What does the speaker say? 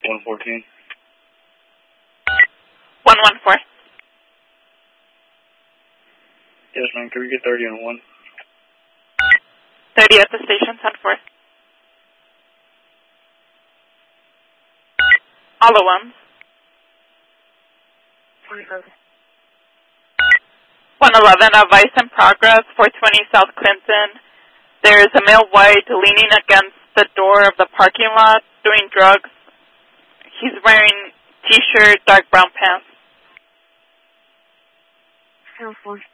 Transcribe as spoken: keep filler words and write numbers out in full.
one fourteen. one one four. Yes, ma'am. Can we get thirty on one? thirty at the station, ten four. All the ones. one eleven, a vice in progress, four twenty South Clinton. There is a male white leaning against the door of the parking lot doing drugs. He's wearing t-shirt, dark brown pants. zero four.